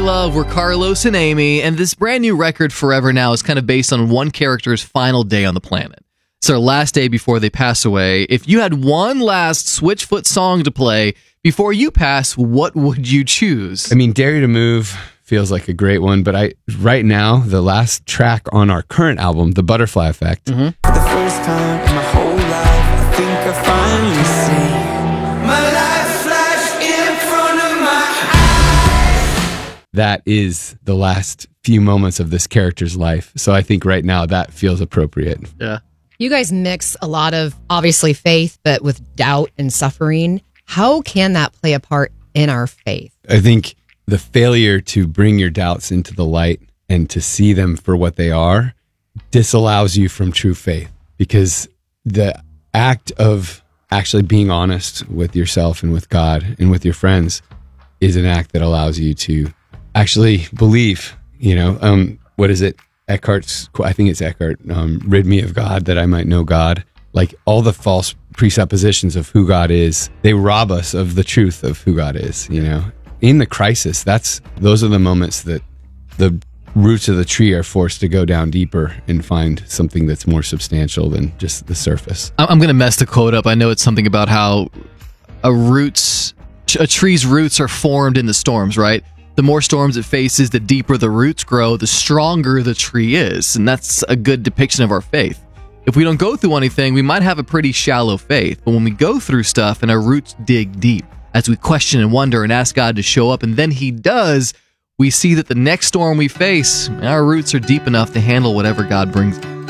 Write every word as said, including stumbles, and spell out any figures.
Love. We're Carlos and Amy, and this brand new record, Forever Now, is kind of based on one character's final day on the planet. It's their last day before they pass away. If you had one last Switchfoot song to play before you pass, what would you choose? I mean, Dare You to Move feels like a great one, but I right now, the last track on our current album, The Butterfly Effect. Mm-hmm. For the first time in my whole life, I think I finally see my life flash in front of my eyes. That is the last few moments of this character's life. So I think right now that feels appropriate. Yeah. You guys mix a lot of, obviously, faith, but with doubt and suffering. How can that play a part in our faith? I think the failure to bring your doubts into the light and to see them for what they are disallows you from true faith, because the act of actually being honest with yourself and with God and with your friends is an act that allows you to actually believe. You know, um, what is it? Eckhart's, I think it's Eckhart, um, rid me of God that I might know God. Like all the false presuppositions of who God is, they rob us of the truth of who God is, you know. In the crisis, that's those are the moments that the roots of the tree are forced to go down deeper and find something that's more substantial than just the surface. I'm going to mess the quote up. I know it's something about how a roots, a tree's roots are formed in the storms, right? The more storms it faces, the deeper the roots grow, the stronger the tree is. And that's a good depiction of our faith. If we don't go through anything, we might have a pretty shallow faith. But when we go through stuff and our roots dig deep, as we question and wonder and ask God to show up, and then He does, we see that the next storm we face, our roots are deep enough to handle whatever God brings.